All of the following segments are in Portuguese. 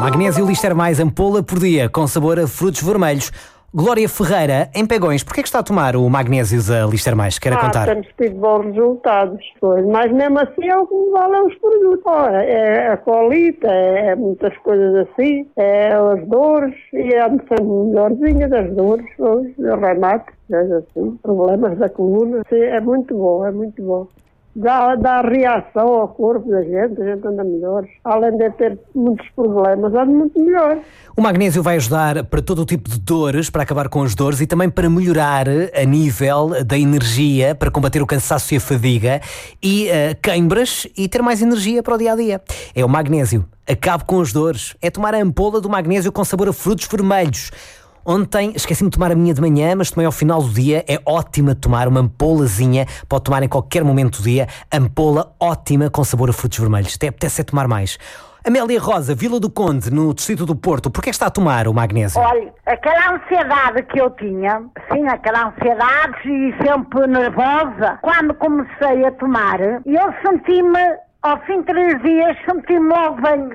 Magnésio Lister Mais ampola por dia, com sabor a frutos vermelhos. Glória Ferreira, em Pegões, porquê é que está a tomar o Magnésio da Lister Mais? Quer contar? Temos tido bons resultados, pois. Mas mesmo assim é o que me valem os produtos. É a colita, é muitas coisas assim, é as dores, e é sempre melhorzinha das dores, hoje, reumato, assim, problemas da coluna. Sim, é muito bom, é muito bom. Dá reação ao corpo da gente, a gente anda melhor. Além de ter muitos problemas, anda muito melhor. O magnésio vai ajudar para todo o tipo de dores, para acabar com as dores e também para melhorar a nível da energia, para combater o cansaço e a fadiga e queimbras e ter mais energia para o dia-a-dia. É o magnésio. Acabe com as dores. É tomar a ampola do magnésio com sabor a frutos vermelhos. Ontem esqueci-me de tomar a minha de manhã, mas tomei ao final do dia. É ótima tomar uma ampolazinha. Pode tomar em qualquer momento do dia. Ampola ótima com sabor a frutos vermelhos. Até apetece tomar mais. Amélia Rosa, Vila do Conde, no distrito do Porto. Porquê está a tomar o magnésio? Olha, aquela ansiedade que eu tinha, sim, aquela ansiedade e sempre nervosa, quando comecei a tomar, eu senti-me, ao fim de 3 dias, senti-me logo bem,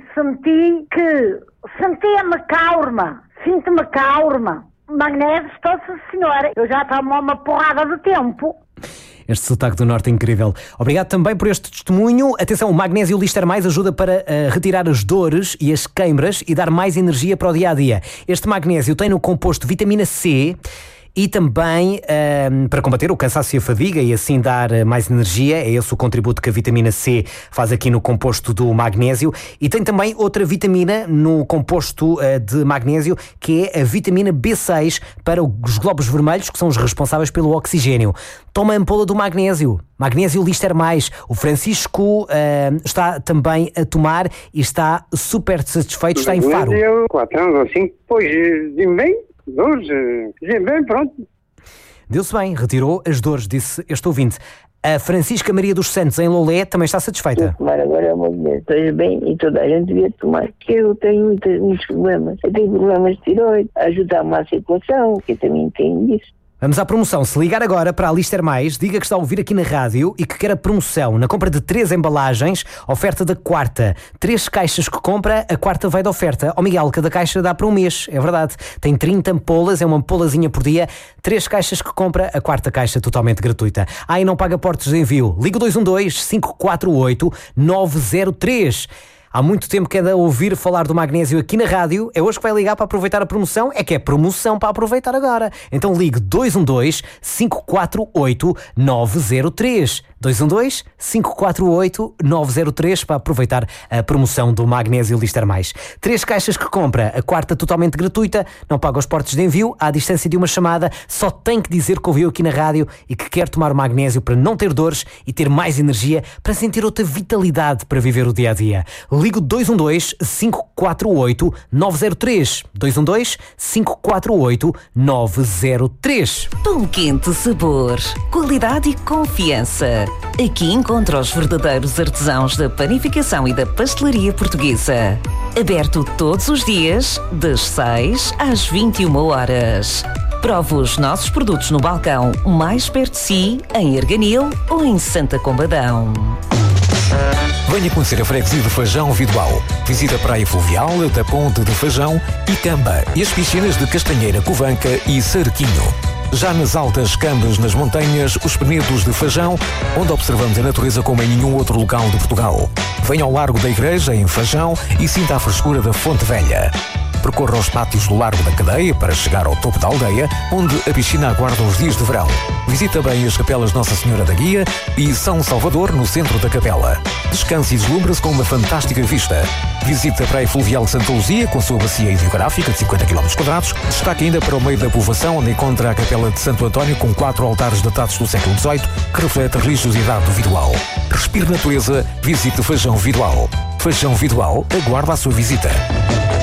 sentia-me calma. Sinto-me calma. Magnésio, estou-se senhora. Eu já tomo uma porrada de tempo. Este sotaque do Norte é incrível. Obrigado também por este testemunho. Atenção, o Magnésio Lister Mais ajuda para retirar as dores e as queimbras e dar mais energia para o dia-a-dia. Este magnésio tem no composto vitamina C e também para combater o cansaço e a fadiga e assim dar mais energia. É esse o contributo que a vitamina C faz aqui no composto do magnésio. E tem também outra vitamina no composto de magnésio, que é a vitamina B6 para os glóbulos vermelhos, que são os responsáveis pelo oxigênio. Toma a ampola do magnésio. Magnésio Lister Mais. O Francisco está também a tomar e está super satisfeito. Está em Faro. 4 anos ou 5, pois, bem. Dores, bem, pronto. Deu-se bem, retirou as dores, disse este ouvinte. A Francisca Maria dos Santos, em Lolé, também está satisfeita. Vou tomar agora é uma mulher, esteja bem e toda a gente devia tomar, que eu tenho muitos problemas. Eu tenho problemas de tiroide, ajuda-me à circulação, que eu também tenho isso. Vamos à promoção. Se ligar agora para a Lister Mais, diga que está a ouvir aqui na rádio e que quer a promoção. Na compra de 3 embalagens, oferta da quarta. 3 caixas que compra, a quarta vai de oferta. Ó Miguel, cada caixa dá para um mês, é verdade. Tem 30 ampolas, é uma ampolazinha por dia. 3 caixas que compra, a quarta caixa totalmente gratuita. E não paga portos de envio. Liga 212-548-903. Há muito tempo que anda a ouvir falar do magnésio aqui na rádio. É hoje que vai ligar para aproveitar a promoção? É que é promoção para aproveitar agora. Então ligue 212-548-903. 212-548-903 para aproveitar a promoção do Magnésio Lister Mais. 3 caixas que compra, a quarta totalmente gratuita, não paga os portos de envio, à distância de uma chamada, só tem que dizer que ouviu aqui na rádio e que quer tomar o magnésio para não ter dores e ter mais energia, para sentir outra vitalidade para viver o dia-a-dia. Ligo 212-548-903. 212-548-903. Pão Quente Sabor. Qualidade e confiança. Aqui encontra os verdadeiros artesãos da panificação e da pastelaria portuguesa. Aberto todos os dias, das 6 às 21 horas. Prove os nossos produtos no balcão mais perto de si, em Arganil ou em Santa Combadão. Venha conhecer a freguesia de Fajão Vidoal. Visita a Praia Fluvial, da Ponte de Fajão e Camba e as piscinas de Castanheira, Covanca e Sarquinho. Já nas altas cambas nas montanhas, os penedos de Fajão, onde observamos a natureza como em nenhum outro local de Portugal. Venha ao Largo da Igreja, em Fajão, e sinta a frescura da Fonte Velha. Percorra os pátios do Largo da Cadeia para chegar ao topo da aldeia, onde a piscina aguarda os dias de verão. Visita bem as capelas Nossa Senhora da Guia e São Salvador, no centro da capela. Descanse e deslumbra-se com uma fantástica vista. Visite a Praia Fluvial de Santa Luzia, com a sua bacia hidrográfica de 50 km². Destaque ainda para o meio da povoação, onde encontra a capela de Santo António, com 4 altares datados do século XVIII, que reflete a religiosidade do Vidoal. Respire natureza, visite Fajão Vidoal. Fajão Vidoal aguarda a sua visita.